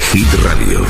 Hit Radio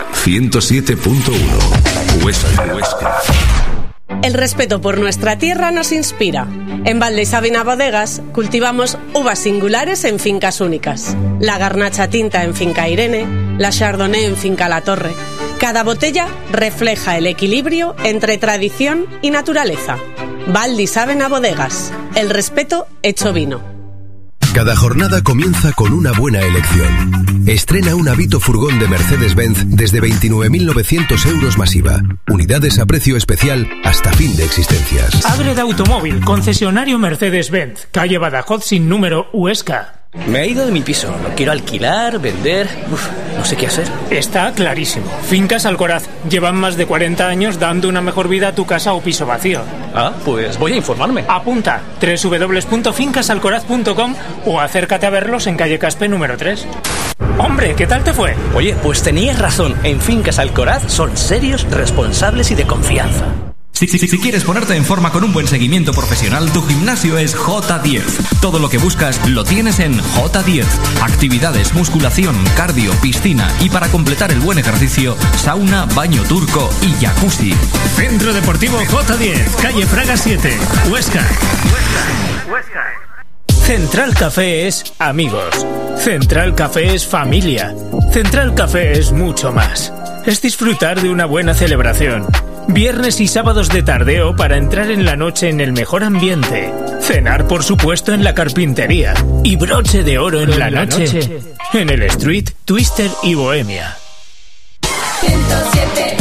107.1 Huesca. El respeto por nuestra tierra nos inspira. En Valde y Sabina Bodegas cultivamos uvas singulares en fincas únicas. La Garnacha Tinta en Finca Irene, la Chardonnay en Finca La Torre. Cada botella refleja el equilibrio entre tradición y naturaleza. Valde y Sabina Bodegas, el respeto hecho vino. Cada jornada comienza con una buena elección. Estrena un Avito furgón de Mercedes-Benz desde 29.900 euros masiva. Unidades a precio especial hasta fin de existencias. Agreda Automóvil, concesionario Mercedes-Benz, calle Badajoz sin número, Huesca. Me he ido de mi piso, lo quiero alquilar, vender, no sé qué hacer. Está clarísimo. Fincas Alcoraz llevan más de 40 años dando una mejor vida a tu casa o piso vacío. Ah, pues voy a informarme. Apunta, www.fincasalcoraz.com o acércate a verlos en calle Caspe número 3. Hombre, ¿qué tal te fue? Oye, pues tenías razón, en Fincas Alcoraz son serios, responsables y de confianza. Si quieres ponerte en forma con un buen seguimiento profesional, tu gimnasio es J10. Todo lo que buscas lo tienes en J10. Actividades, musculación, cardio, piscina y para completar el buen ejercicio, sauna, baño turco y jacuzzi. Centro Deportivo J10, calle Fraga 7, Huesca. Central Café es amigos. Central Café es familia. Central Café es mucho más. Es disfrutar de una buena celebración. Viernes y sábados de tardeo para entrar en la noche en el mejor ambiente. Cenar, por supuesto, en la carpintería. Y broche de oro en la noche en el Street, Twister y Bohemia. 107.